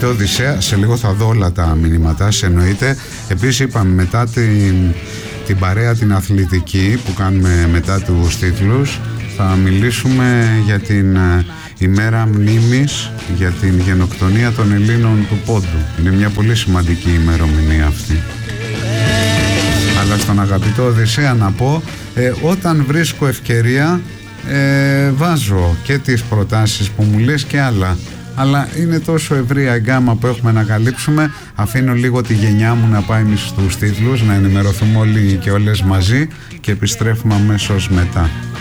αγαπητέ Οδυσσέα, σε λίγο θα δω όλα τα μηνύματά, εννοείται. Επίσης είπαμε μετά την παρέα την αθλητική που κάνουμε μετά τους τίτλους, θα μιλήσουμε για την ημέρα μνήμης για την γενοκτονία των Ελλήνων του Πόντου. Είναι μια πολύ σημαντική ημερομηνία αυτή. Αλλά στον αγαπητό Οδυσσέα να πω, όταν βρίσκω ευκαιρία βάζω και τις προτάσεις που μου λες και άλλα, αλλά είναι τόσο ευρία η γκάμα που έχουμε να καλύψουμε. Αφήνω λίγο τη γενιά μου να πάει στους τίτλους, να ενημερωθούμε όλοι και όλες μαζί και επιστρέφουμε αμέσως μετά.